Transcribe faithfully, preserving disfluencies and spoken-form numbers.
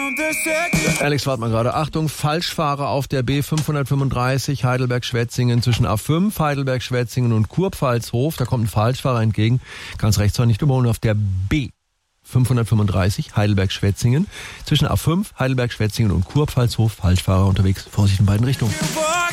Alex, warte mal gerade. Achtung, Falschfahrer auf der B fünfhundertfünfunddreißig Heidelberg-Schwetzingen zwischen A fünf, Heidelberg-Schwetzingen und Kurpfalzhof. Da kommt ein Falschfahrer entgegen. Ganz rechts war nicht überholen auf der B fünfhundertfünfunddreißig Heidelberg-Schwetzingen zwischen A fünf, Heidelberg-Schwetzingen und Kurpfalzhof. Falschfahrer unterwegs. Vorsicht in beiden Richtungen.